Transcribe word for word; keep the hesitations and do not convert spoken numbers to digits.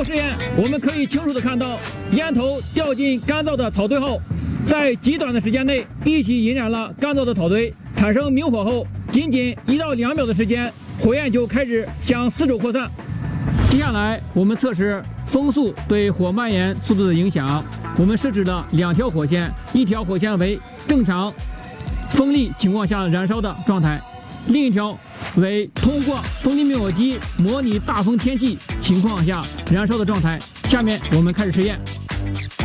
过实验，我们可以清楚地看到，烟头掉进干燥的草堆后，在极短的时间内一起引燃了干燥的草堆，产生明火后，仅仅一到两秒的时间，火焰就开始向四周扩散。接下来，我们测试风速对火蔓延速度的影响。我们设置了两条火线，一条火线为正常风力情况下燃烧的状态，另一条为通过风力灭火机模拟大风天气情况下燃烧的状态。下面我们开始实验。